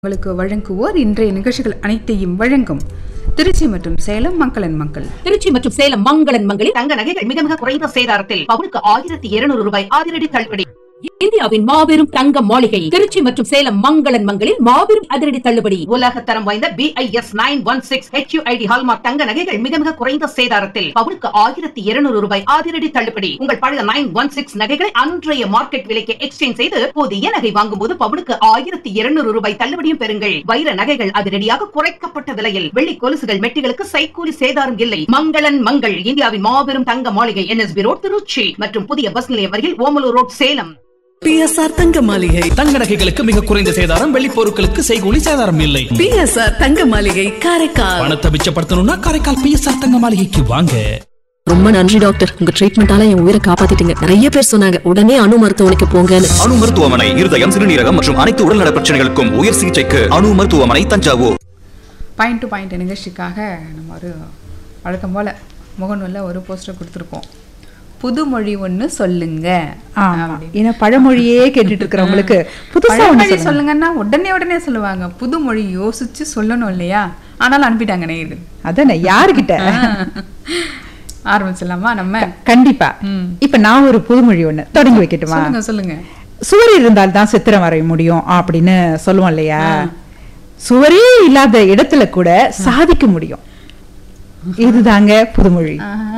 உங்களுக்கு வழங்குவோர் இன்றைய நிகழ்ச்சிகள் அனைத்தையும் வழங்கும் திருச்சி மற்றும் சேலம் மங்களன் மங்கள். திருச்சி மற்றும் சேலம் மங்களன் மங்களில் தங்க நகைகள் மிக மிக குறைந்த சேதாரத்தில் பவுனுக்கு 1200 ரூபாய் அதிரடி தள்ளுபடி. இந்தியாவின் மாபெரும் தங்க மாளிகை திருச்சி மற்றும் சேலம் மங்களன் மங்களில் மாபெரும் அதிரடி தள்ளுபடி. உலகத்தரம் வாய்ந்த BIS 916 HUID ஹால்மார்க் தங்க நகைகள் மிக மிக குறைந்த சேதாரத்தில் பவுனுக்கு 1200 ரூபாய் அதிரடி தள்ளுபடி. உங்கள் பழைய 916 நகைகளை அன்றைய மார்க்கெட் விலைக்கு எக்ஸ்சேஞ்ச் செய்து புதிய நகை வாங்கும் போது பவுனுக்கு 1200 ரூபாய் தள்ளுபடியும் பெறுங்கள். வைர நகைகள் அதிரடியாக குறைக்கப்பட்ட விலையில். வெள்ளி கொலுசுகள் மெட்டிகளுக்கு சைக்கூலி சேதாரம் இல்லை. மங்களன் மங்கள் இந்தியாவின் மாபெரும் தங்க மாளிகை NSB ரோட் திருச்சி மற்றும் புதிய பஸ் நிலையம் அருகில் ஓமலூர் ரோட் சேலம். PSR தங்க மாளிகை தங்க நகைகளுக்கு மிக குறைந்த சேதாரம், வெள்ளி பொருட்களுக்கு செய்கூலி சேதாரம் இல்லை. PSR தங்க மாளிகை காரைக்கால். பணத்தை மிச்சப்படுத்தணும்னா காரைக்கால் PSR தங்க மாளிகைக்கு வாங்க. ரொம்ப நன்றி டாக்டர், உங்க ட்ரீட்மெண்டால என் உயிரை காப்பாத்திட்டீங்க. நிறைய பேர் சொன்னாங்க உடனே அணு மருத்துவமனைக்கு போங்கன்னு. அணு மருத்துவமனை இருதயம், சிறுநீரகம் மற்றும் அனைத்து உடல்நல பிரச்சனைகளுக்கும் உயர் சிகிச்சைக்கு அணு மருத்துவமனை தஞ்சாவூர். பாயிண்ட் டு பாயிண்ட் நிகழ்ச்சிக்காக நம்ம ஒரு வழக்கம் போல முகநூல்ல ஒரு போஸ்டர் கொடுத்துருக்கோம். புதுமொழி ஒண்ணு சொல்லுங்க. ஏன்னா பழமொழியே கேட்டுட்டு இருக்கிறவங்களுக்கு புதுசா பழமொழி சொல்லுங்கன்னா உடனே சொல்லுவாங்க. புதுமொழி யோசிச்சு சொல்லணும் இல்லையா? ஆனாலும் அனுப்பிட்டாங்க நேயர்கள். அதானே, யாருகிட்ட ஆரம்பிச்சிடலாமா நம்ம? கண்டிப்பா. இப்ப நான் ஒரு புதுமொழி ஒண்ணு தொடங்கி வைக்கட்டுமா? சொல்லுங்க. சுவர் இருந்தால் தான் சித்திரம் வரைய முடியும் அப்படின்னு சொல்லுவோம் இல்லையா? சுவரே இல்லாத இடத்துல கூட சாதிக்க முடியும். இதுதாங்க புதுமொழி.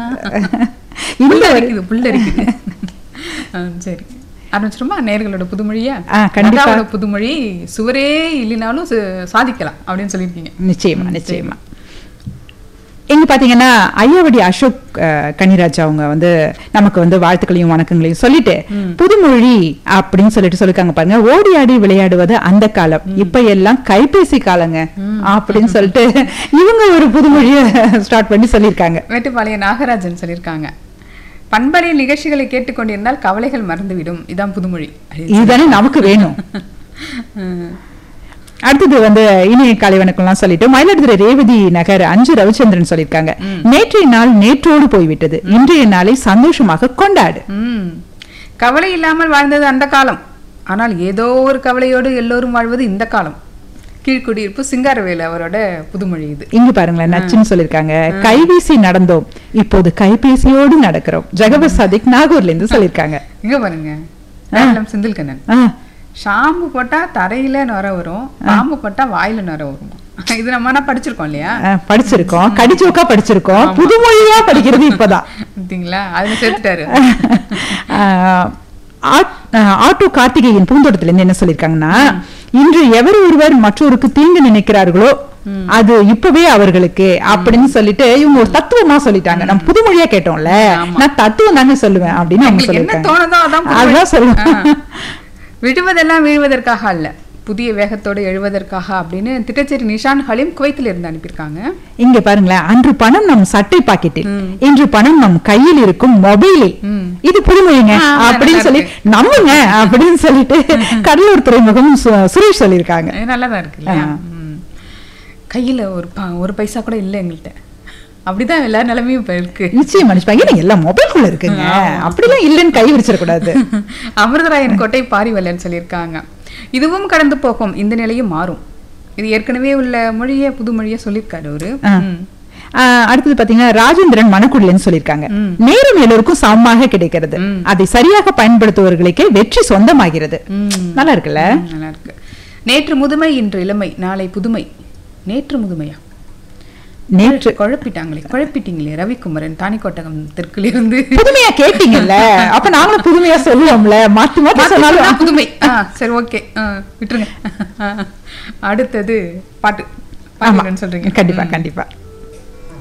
சரி, ஆரம்பிச்சிருமா நேயர்களோட புதுமொழியா? கண்டிப்பா. புதுமொழி சுவரே இல்லைனாலும் சாதிக்கலாம் அப்படின்னு சொல்லியிருக்கீங்க. நிச்சயமா. எங்க பாத்தீங்கன்னா ஐயாவடி அசோக் கனிராஜ் அவங்க நமக்கு வாழ்த்துக்களையும் வணக்கங்களையும் சொல்லிட்டு புதுமொழி அப்படின்னு சொல்லிருக்காங்க பாருங்க. ஓடி ஆடி விளையாடுவது அந்த காலம், இப்ப எல்லாம் கைபேசி காலங்க அப்படின்னு சொல்லிட்டு இவங்க ஒரு புதுமொழிய ஸ்டார்ட் பண்ணி சொல்லியிருக்காங்க. மேட்டுப்பாளைய நாகராஜன் சொல்லியிருக்காங்க, பண்பலை நிகழ்ச்சிகளை கேட்டுக்கொண்டிருந்தால் கவலைகள் மறந்துவிடும். இதான் புதுமொழி. இதுதானே நமக்கு வேணும். அடுத்தது இனிய காலை வணக்கம்லாம் சொல்லிட்டு மயிலாடுதுறை ரேவதி நகர் அஞ்சு ரவிச்சந்திரன் சொல்லியிருக்காங்க, நேற்றைய நாள் நேற்றோடு போய்விட்டது, இன்றைய நாளை சந்தோஷமாக கொண்டாடு. கவலை இல்லாமல் வாழ்ந்தது அந்த காலம், ஆனால் ஏதோ ஒரு கவலையோடு எல்லோரும் வாழ்வது இந்த காலம். கீழ்குடியிருப்பு சிங்காரவேலு அவரோட புதுமொழி இது. இங்க பாருங்களேன், நச்சுன்னு சொல்லிருக்காங்க, கைவீசி நடந்தோம் இப்போது கைபேசியோடு நடக்கிறோம். ஜகபர் சதிக் நாகூர்ல இருந்து சொல்லிருக்காங்க. இங்க பாருங்க, செந்தில் கண்ணன், ஷாம்பு போட்டா தரையில நுர வரும், பாம்பு போட்டா வாயில நுர வரும். இது நம்ம படிச்சிருக்கோம் இல்லையா? படிச்சிருக்கோம், கடிச்சோக்கா படிச்சிருக்கோம். புதுமொழியா படிக்கிறது இப்பதான். அதுல சேர்த்துட்டாரு. ஆட்டோ கார்த்திகேயன் பூந்தோட்டத்துல இருந்து என்ன சொல்லிருக்காங்கன்னா, இன்று எவர் ஒருவர் மற்றொருக்கு தீங்கு நினைக்கிறார்களோ அது இப்பவே அவர்களுக்கு அப்படின்னு சொல்லிட்டு இவங்க ஒரு தத்துவமா சொல்லிட்டாங்க. நம்ம புதுமொழியா கேட்டோம்ல, நான் தத்துவம் தாங்க சொல்லுவேன் அப்படின்னு அவங்க சொல்லிருக்காங்க. அதான் சொல்லுவேன். விடுவதெல்லாம் வீழ்வதற்காக அல்ல, புதிய வேகத்தோடு எழுவதற்காக அப்படின்னு திட்டச்சேரி நிஷான் ஹலீம் குவைத்தில் இருந்து அனுப்பியிருக்காங்க. இங்க பாருங்களேன், அன்று பணம் நம் சட்டை பாக்கெட்டில், இன்று பணம் நம் கையில் இருக்கும் மொபைலில். இது புதுமொழிங்க அப்படின்னு சொல்லி நம்புங்க அப்படின்னு சொல்லிட்டு கடலூர் துறைமுகம் சுரேஷ் சொல்லியிருக்காங்க. நல்லாதான் இருக்கு இல்லையா? கையில ஒரு பைசா கூட இல்லை எங்கள்கிட்ட, அப்படிதான் எல்லா நிலைமையும் இப்ப இருக்கு. நிச்சயம் மனுஷன் எல்லாம் மொபைல்குள்ள இருக்குங்க, அப்படிலாம் இல்லைன்னு கை விரிச்சிடக்கூடாது. அமிர்தராயன் கோட்டை பாரிவல்லன்னு சொல்லியிருக்காங்க, இதுவும் கடந்து போகும், இந்த நிலையும் மாறும். இது ஏற்கனவே உள்ள மொழியே புதுமொழியா சொல்லியிருக்காரு அவரு. அடுத்தது பாத்தீங்கன்னா ராஜேந்திரன் மணக்குடிலன்னு சொல்லியிருக்காங்க, நேரம் எல்லோருக்கும் சமமாக கிடைக்கிறது, அதை சரியாக பயன்படுத்துவர்களுக்கே வெற்றி சொந்தமாகிறது. நல்லா இருக்குல்ல? நல்லா இருக்கு. நேற்று முதுமை இன்று இளமை நாளை புதுமை. நேற்று முதுமையா? நேற்று குழப்பிட்டீங்களே ரவிக்குமரன் தானிக்கோட்டகம் தெற்குல இருந்து. புதுமையா கேட்டீங்கல்ல, அப்ப நாங்களும் புதுமையா சொல்லுவோம்ல, மாத்தி சொன்னாலும் புதுமை. சரி, ஓகே, விட்டுருங்க. அடுத்தது பாட்டு சொல்றீங்க? கண்டிப்பா.